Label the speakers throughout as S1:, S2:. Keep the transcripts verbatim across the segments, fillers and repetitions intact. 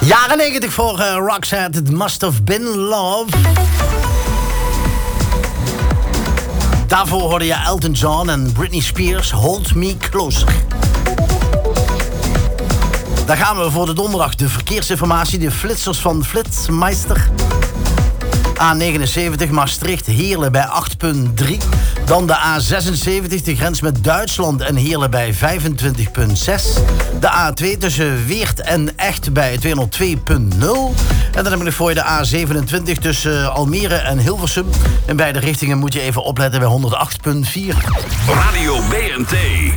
S1: Jaren negentig voor uh, Roxette, It Must Have Been Love. Daarvoor hoorde je Elton John en Britney Spears, Hold Me Closer. Daar gaan we voor de donderdag. De verkeersinformatie, de flitsers van Flitsmeister. A negenenzeventig Maastricht, Heerlen bij acht komma drie. Dan de A zesenzeventig, de grens met Duitsland en Heerlen bij vijfentwintig komma zes. De A twee tussen Weert en Echt bij tweehonderdtwee komma nul. En dan heb ik nog voor je de A zevenentwintig tussen Almere en Hilversum. In beide richtingen moet je even opletten bij honderdacht komma vier.
S2: Radio B N T.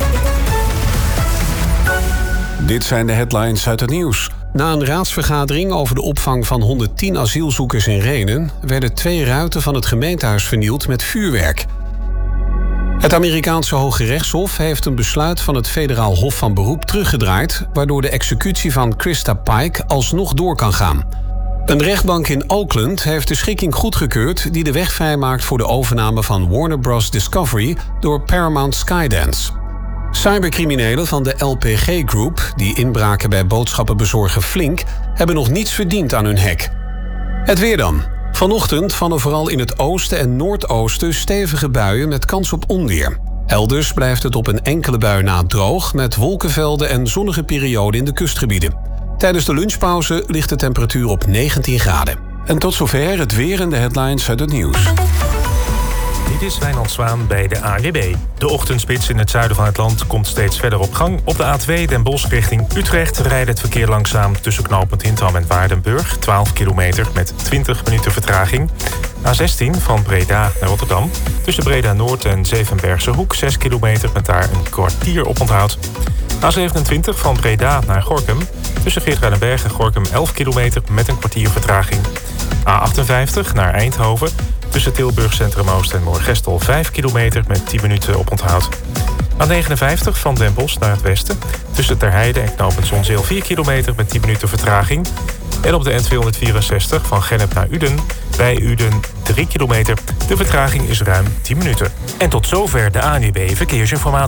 S3: Dit zijn de headlines uit het nieuws. Na een raadsvergadering over de opvang van honderdtien asielzoekers in Rhenen werden twee ruiten van het gemeentehuis vernield met vuurwerk. Het Amerikaanse Hoge Rechtshof heeft een besluit van het Federaal Hof van Beroep teruggedraaid, waardoor de executie van Krista Pike alsnog door kan gaan. Een rechtbank in Oakland heeft de schikking goedgekeurd die de weg vrijmaakt voor de overname van Warner Bros. Discovery door Paramount Skydance. Cybercriminelen van de L P G Group, die inbraken bij boodschappenbezorger Flink, hebben nog niets verdiend aan hun hack. Het weer dan. Vanochtend vallen vooral in het oosten en noordoosten stevige buien met kans op onweer. Elders blijft het op een enkele bui na droog met wolkenvelden en zonnige perioden in de kustgebieden. Tijdens de lunchpauze ligt de temperatuur op negentien graden. En tot zover het weer en de headlines uit het nieuws.
S4: Dit is Wijnand Zwaan bij de A N W B. De ochtendspits in het zuiden van het land komt steeds verder op gang. Op de A twee Den Bosch richting Utrecht rijdt het verkeer langzaam tussen knooppunt Hintham en Waardenburg. twaalf kilometer met twintig minuten vertraging. A zestien van Breda naar Rotterdam. Tussen Breda Noord en Zevenbergse Hoek zes kilometer met daar een kwartier op onthoud. A zevenentwintig van Breda naar Gorinchem. Tussen Geertruidenberg en Gorinchem elf kilometer met een kwartier vertraging. A achtenvijftig naar Eindhoven. Tussen Tilburg Centrum Oost en Moorgestel vijf kilometer met tien minuten op onthoud. A negenenvijftig van Den Bosch naar het westen. Tussen Terheide en knooppunt Zonzeel vier kilometer met tien minuten vertraging. En op de N tweehonderdvierenzestig van Gennep naar Uden. Bij Uden drie kilometer. De vertraging is ruim tien minuten. En tot zover de A N W B Verkeersinformatie.